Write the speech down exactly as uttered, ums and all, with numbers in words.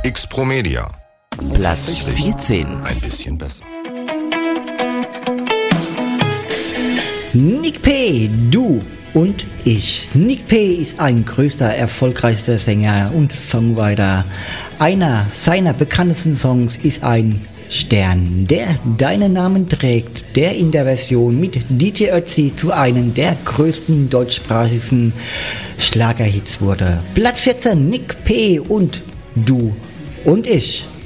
X-Pro-Media. Platz vierzehn. Ein bisschen besser. Nick P., du und ich. Nick P. ist ein größter, erfolgreichster Sänger und Songwriter. Einer seiner bekanntesten Songs ist ein Stern, der deinen Namen trägt, der in der Version mit D J Ötzi zu einem der größten deutschsprachigen Schlagerhits wurde. Platz vierzehn, Nick P. und du und ich.